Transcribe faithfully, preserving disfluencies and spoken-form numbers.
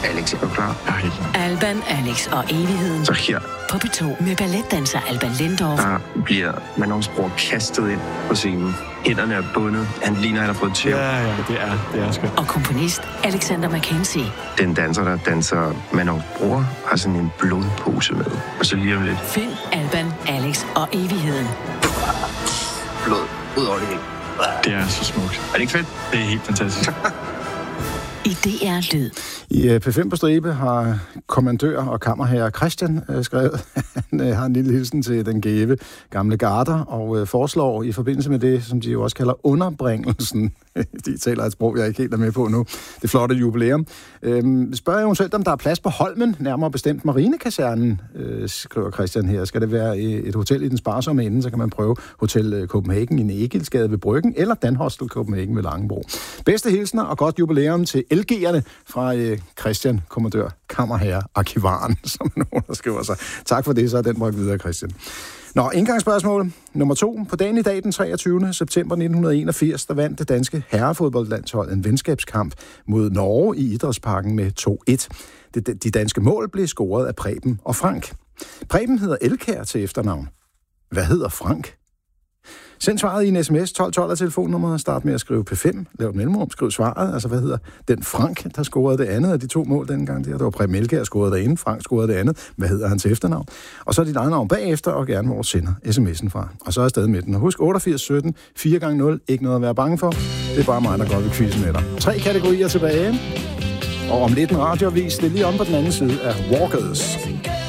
Alex, er du klar? Ja, Alban, Alex og evigheden. Så her. På P to med balletdanser Alban Lindorf. Der bliver Manons bror kastet ind på scenen. Hænderne er bundet. Han ligner, han har fået tæv. Ja, ja, det er, det er skønt. Og komponist Alexander McKenzie. Den danser, der danser Manons bror, har sådan en blodpose med. Og så lige om lidt. Find Alban, Alex og evigheden. Blod ud over det hele. Det er så smukt. Er det ikke fedt? Det er helt fantastisk. I D R Lyd. I P fem på stribe har kommandør og kammerherre Christian øh, skrevet. Han øh, har en lille hilsen til den gæve gamle garder, og øh, foreslår i forbindelse med det, som de jo også kalder underbringelsen. De taler et sprog, jeg ikke helt er med på nu. Det flotte jubilæum. Øhm, spørger eventuelt, om der er plads på Holmen, nærmere bestemt Marinekasernen, øh, skriver Christian her. Skal det være et hotel i den sparsomme ende, så kan man prøve Hotel Copenhagen i Nægilsgade ved Bryggen, eller Dan Hostel Copenhagen ved Langebro. Bedste hilsner og godt jubilæum til L G'erne fra øh, Christian, kommandør, kammerherre, arkivaren, som nogen der skriver sig. Tak for det, så er den bragt videre, Christian. Nå, indgangsspørgsmål nummer to. På dagen i dag, den treogtyvende september nitten enogfirs, der vandt det danske herrefodboldlandshold en venskabskamp mod Norge i Idrætsparken med to et. De, de danske mål blev scoret af Preben og Frank. Preben hedder Elkær til efternavn. Hvad hedder Frank? Send svaret i en sms, tolv tolv er telefonnummeret, start med at skrive P fem, lav et mellemrum, skriv svaret, altså hvad hedder den Frank, der scorede det andet af de to mål dengang der. Der var Preben Elkær, der scorede det ene, Frank scorede det andet, hvad hedder hans efternavn? Og så dit eget navn bagefter, og gerne hvor sender sms'en fra. Og så er jeg stadig med den. Og husk otteogfirs sytten, fire gange nul, ikke noget at være bange for. Det er bare mig, der går ved quizzen med dig. Tre kategorier tilbage, og om lidt en radioavis, det er lige om på den anden side af Walkers.